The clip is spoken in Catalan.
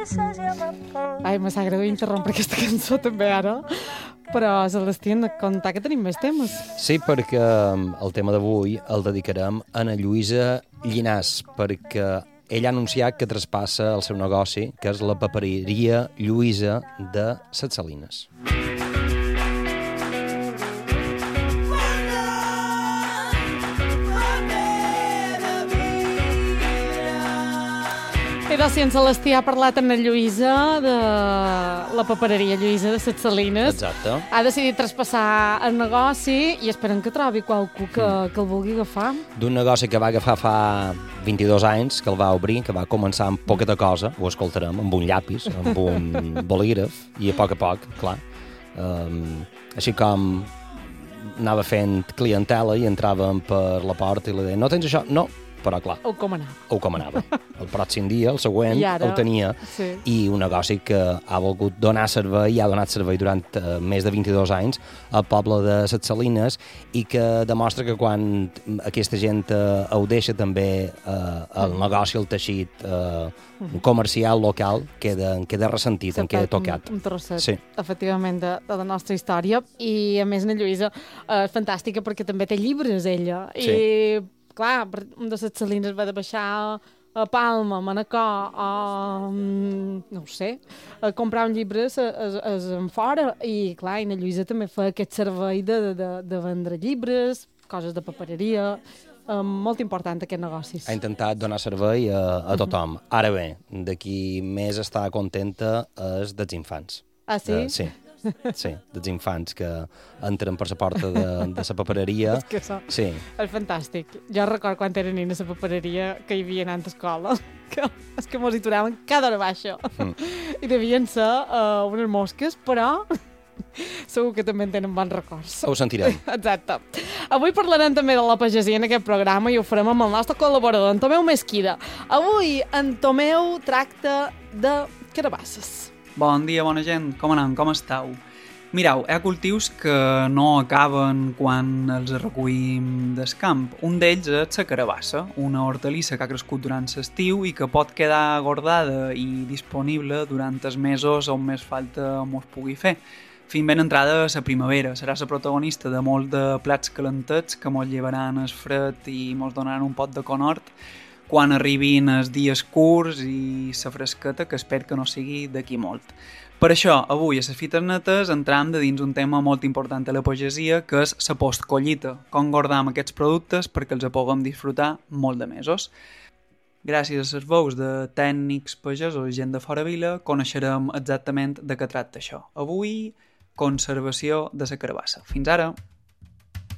Ai, me sap greu interrompre aquesta cançó també ara, però Celestí, hem de contar que tenim més temes. Sí, perquè el tema d'avui el dedicarem a na Lluïsa Llinàs, perquè ella ha anunciat que traspassa el seu negoci, que és la papereria Lluïsa de Ses Salines. I doncs, si en Celestí ha parlat amb la Lluïsa de la papereria Lluïsa de Ses Salines, Exacte. Ha decidit traspassar el negoci i esperem que trobi qualcú que el vulgui agafar. D'un negoci que va agafar fa 22 anys, que el va obrir, que va començar amb poqueta cosa, ho escoltarem, amb un llapis, amb un bolígraf, i a poc, clar. Així com anava fent clientela i entràvem per la porta i li deia, no tens això? No. Però, clar, O com anar. ho comanava. El pròxim dia, el següent, ara, ho tenia. sí. I un negoci que ha volgut donar servei, i ha donat servei durant més de 22 anys al poble de Ses Salines, i que demostra que quan aquesta gent ho deixa també el negoci, el teixit comercial local, queda ressentit, en queda tocat. Un trosset, Sí. efectivament, de la nostra història. I, a més, na Lluïsa és fantàstica perquè també té llibres, ella. Sí. I, clar, de Ses Salines va de baixar a Palma, a Manacor, no ho sé, a comprar un llibre en fora. I, clar, i na Lluïsa també fa aquest servei de vendre llibres, coses de papereria. Molt important, aquest negoci. Ha intentat donar servei a tothom. Ara bé, de qui més està contenta és dels infants. Ah, sí? Sí, dels infants que entren per la porta de la papereria. És que això Sí. és fantàstic. Jo recordo quan era nina a la papereria que hi havia anant a escola, que és que mos hi turaven cada hora baixa. I devien ser unes mosques, però segur que també en tenen bons records. Ho sentirem. Exacte. Avui parlarem també de la pagesia en aquest programa i ho farem amb el nostre col·laborador, en Tomeu Mesquida. Avui en Tomeu tracta de carabasses. Bon dia, bona gent, com anem, com estàu? Mireu, hi ha cultius que no acaben quan els recollim del camp. Un d'ells és la carabassa, una hortalissa que ha crescut durant l'estiu i que pot quedar guardada i disponible durant els mesos on més falta mos pugui fer. Fins ben entrada a la primavera, serà la protagonista de molts de plats calentets que mos llevaran el fred i mos donaran un pot de conhort quan arribin els dies curts i la fresqueta, que espero que no sigui d'aquí molt. Per això, avui a les fites netes entram de dins un tema molt important a la pagesia, que és la postcollita, com guardam aquests productes perquè els puguem disfrutar molt de mesos. Gràcies a les veus de tècnics pagesos i gent de fora vila, coneixerem exactament de què tracta això. Avui, conservació de la carabassa. Fins ara!